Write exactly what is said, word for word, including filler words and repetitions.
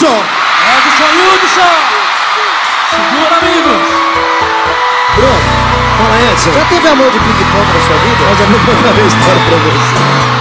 Hudson! Edson e Hudson! Segura, amigos! Bruno, fala aí, Edson. Já teve amor de ping-pong na sua vida? Eu já vou contar uma história pra você.